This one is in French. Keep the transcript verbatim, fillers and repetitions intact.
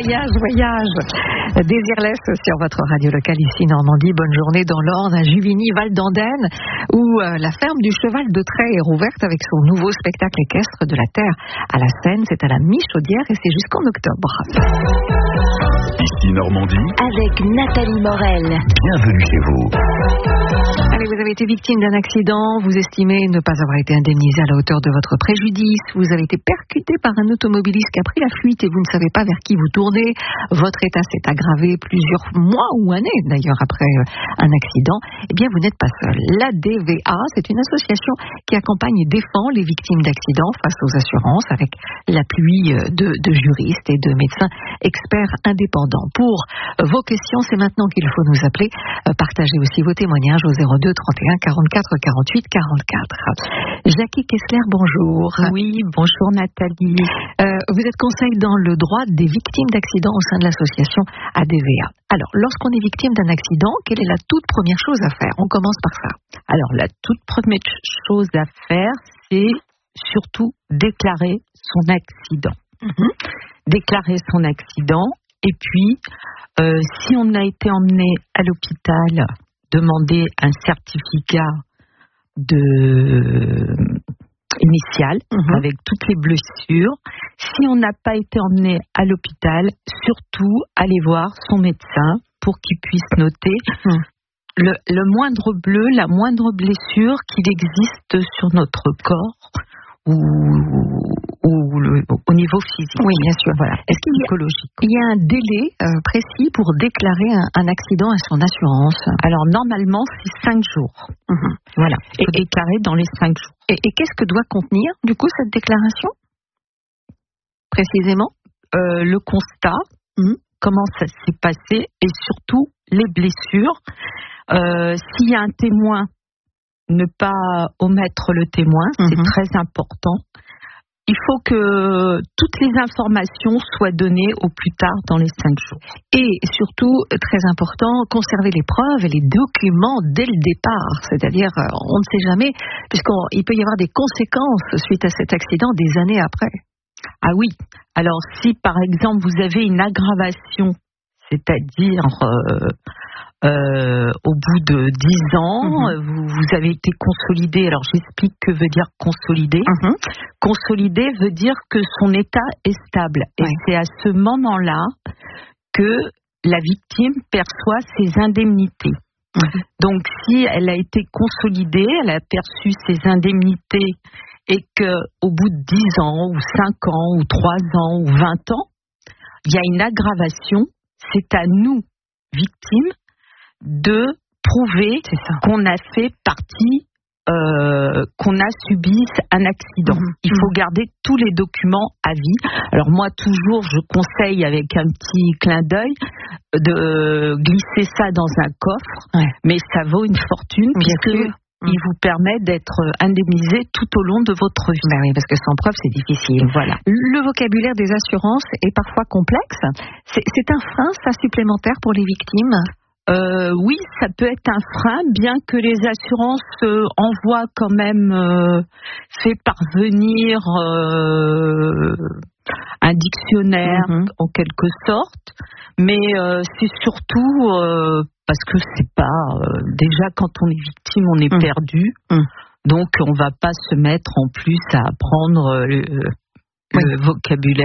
Voyage, voyage. Désirless sur votre radio locale ici Normandie. Bonne journée dans l'Orne, à Juvigny, Val d'Andenne, où euh, la ferme du Cheval de Trait est rouverte avec son nouveau spectacle équestre de la Terre à la Seine. C'est à la Mi-Chaudière et c'est jusqu'en octobre. Ici Normandie. Avec Nathalie Morel. Bienvenue chez vous. Allez, vous avez été victime d'un accident, vous estimez ne pas avoir été indemnisé à la hauteur de votre préjudice, vous avez été percuté par un automobiliste qui a pris la fuite et vous ne savez pas vers qui vous tournez, votre état s'est aggravé plusieurs mois ou années d'ailleurs après un accident, eh bien vous n'êtes pas seul. L'A D V A, c'est une association qui accompagne et défend les victimes d'accidents face aux assurances avec l'appui de, de juristes et de médecins experts indépendants. Pour vos questions, c'est maintenant qu'il faut nous appeler, partagez aussi vos témoignages au zéro deux trente et un quarante-quatre quarante-huit quarante-quatre. Jackie Kessler, bonjour. Oui, bonjour Nathalie. Euh, vous êtes conseil dans le droit des victimes d'accidents au sein de l'association A D V A. Alors, lorsqu'on est victime d'un accident, quelle est la toute première chose à faire? On commence par ça. Alors, la toute première chose à faire, c'est surtout déclarer son accident. Mm-hmm. Déclarer son accident et puis, euh, si on a été emmené à l'hôpital, demander un certificat de initial mmh. avec toutes les blessures. Si on n'a pas été emmené à l'hôpital, surtout aller voir son médecin pour qu'il puisse noter mmh. le, le moindre bleu, la moindre blessure qu'il existe sur notre corps ou, ou le, au niveau physique. Oui, bien sûr. Voilà. Est-ce qu'il y a, il y a un délai euh, précis pour déclarer un, un accident à son assurance? Alors, normalement, c'est cinq jours. Mmh. Voilà. Il faut et, déclarer dans les cinq jours. Et, et qu'est-ce que doit contenir, du coup, cette déclaration? Précisément? euh, Le constat, mmh. comment ça s'est passé et surtout les blessures. Euh, s'il y a un témoin, ne pas omettre le témoin, c'est mmh. très important. Il faut que toutes les informations soient données au plus tard dans les cinq jours. Et surtout, très important, conserver les preuves et les documents dès le départ. C'est-à-dire, on ne sait jamais, puisqu'il peut y avoir des conséquences suite à cet accident des années après. Ah oui. Alors, si par exemple vous avez une aggravation, c'est-à-dire euh, euh, au bout de dix ans, mmh. vous, vous avez été consolidé. Alors j'explique que veut dire consolidé. Mmh. Consolidé veut dire que son état est stable. Et ouais. c'est à ce moment-là que la victime perçoit ses indemnités. Mmh. Donc si elle a été consolidée, elle a perçu ses indemnités et qu'au bout de dix ans, ou cinq ans, ou trois ans, ou vingt ans, il y a une aggravation, c'est à nous, victimes, de prouver qu'on a fait partie, euh, qu'on a subi un accident. Mmh. Il faut garder tous les documents à vie. Alors moi, toujours, je conseille avec un petit clin d'œil de glisser ça dans un coffre, ouais. mais ça vaut une fortune, bien puisque sûr. Il vous permet d'être indemnisé tout au long de votre vie. Ben oui, parce que sans preuve, c'est difficile. Voilà. Le vocabulaire des assurances est parfois complexe. C'est, c'est un frein, ça, supplémentaire pour les victimes? Euh, oui, ça peut être un frein, bien que les assurances euh, envoient quand même euh, fait parvenir euh, un dictionnaire mm-hmm. en quelque sorte, mais euh, c'est surtout euh, parce que c'est pas euh, déjà quand on est victime, on est mm. perdu, mm. donc on va pas se mettre en plus à apprendre euh, le, oui. le vocabulaire.